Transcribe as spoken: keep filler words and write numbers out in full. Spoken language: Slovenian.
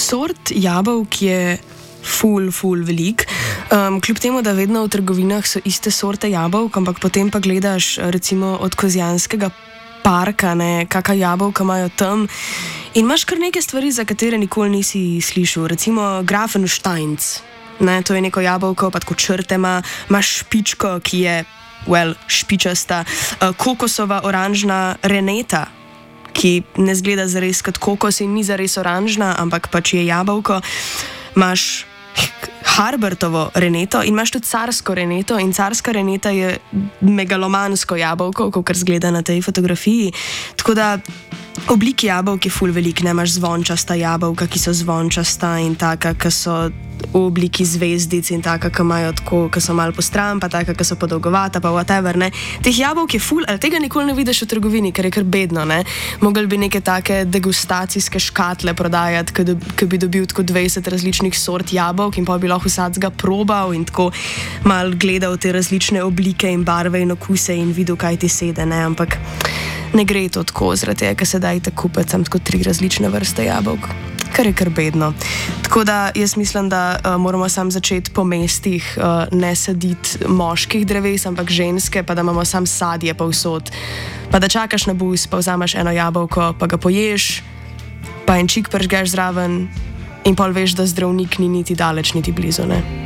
sort jabolk je ful, ful velik. Um, kljub temu, da vedno v trgovinah so iste sorte jabolk, ampak potem pa gledaš recimo od Kozjanskega parka, ne, kaka jabolka imajo tam in imaš kar neke stvari, za katere nikoli nisi slišal. Recimo Grafensteinc, ne, to je neko jabolko, pa tako črte ima, imaš špičko, ki je, well, špičasta, uh, kokosova oranžna reneta, ki ne zgleda zares kot kokos in ni zares oranžna, ampak pač je jabolko. Imaš Harbertovo reneto in imaš tudi carsko reneto in carska reneta je megalomansko jabolko, kot zgleda na tej fotografiji. Tako da obliki jabolk je ful velik, ne, imaš zvončasta jabolka, ki so zvončasta in taka, ki so v obliki zvezdic in taka, ki imajo tako, ki so malo postran, pa taka, ki so podolgovata, pa whatever, ne. Teh jabolk je ful, ali tega nikoli ne vidiš v trgovini, ker je kar bedno, ne. Mogli bi neke take degustacijske škatle prodajati, ki, do, ki bi dobil tako dvajset različnih sort jabolk in pa bi lahko vsakega probal in tako mal gledal te različne oblike in barve in okuse in videl, kaj ti sede, ne, ampak ne gre to tako, zaradi tega, ker se dajte kupiti tam tako tri različne vrste jabolk, kar je kar bedno. Tako da jaz mislim, da uh, moramo sam začeti po mestih uh, ne saditi moških dreves, ampak ženske, pa da imamo sam sadje povsod. Pa da čakaš na bus, pa vzameš eno jabolko, pa ga poješ, pa en čik pržgeš zraven in pol veš, da zdravnik ni niti daleč, niti blizu, ne.